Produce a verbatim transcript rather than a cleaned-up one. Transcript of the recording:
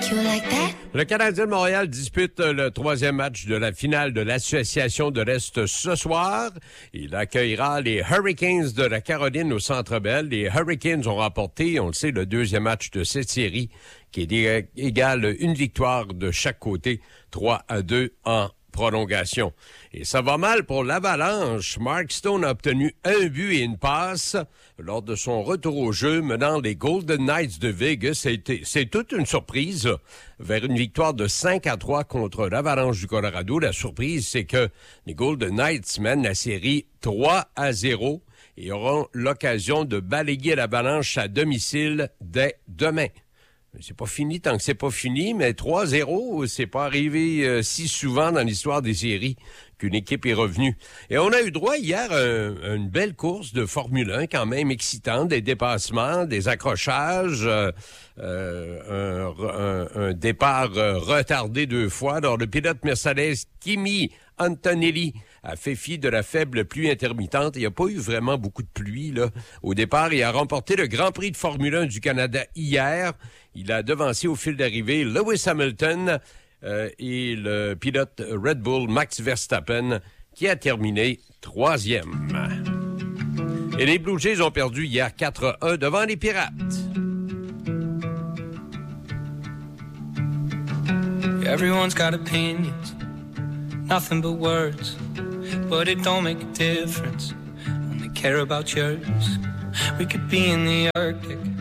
Le Canadien de Montréal dispute le troisième match de la finale de l'Association de l'Est ce soir. Il accueillera les Hurricanes de la Caroline au Centre Bell. Les Hurricanes ont remporté, on le sait, le deuxième match de cette série qui est égal une victoire de chaque côté, trois à deux en prolongation. Et ça va mal pour l'Avalanche. Mark Stone a obtenu un but et une passe lors de son retour au jeu menant les Golden Knights de Vegas. C'est, c'est toute une surprise vers une victoire de cinq à trois contre l'Avalanche du Colorado. La surprise, c'est que les Golden Knights mènent la série trois à zéro et auront l'occasion de balayer l'Avalanche à domicile dès demain. C'est pas fini tant que c'est pas fini, mais trois zéro, c'est pas arrivé euh, si souvent dans l'histoire des séries qu'une équipe est revenue. Et on a eu droit hier à une belle course de Formule un quand même excitante, des dépassements, des accrochages, euh, euh, un, un, un départ euh, retardé deux fois. Alors le pilote Mercedes Kimi Antonelli a fait fi de la faible pluie intermittente. Il n'y a pas eu vraiment beaucoup de pluie là. Au départ, il a remporté le Grand Prix de Formule un du Canada hier. Il a devancé au fil d'arrivée Lewis Hamilton euh, et le pilote Red Bull Max Verstappen qui a terminé troisième. Et les Blue Jays ont perdu hier quatre à un devant les Pirates. Everyone's got opinions, nothing but words, but it don't make a difference when they care about yours. We could be in the Arctic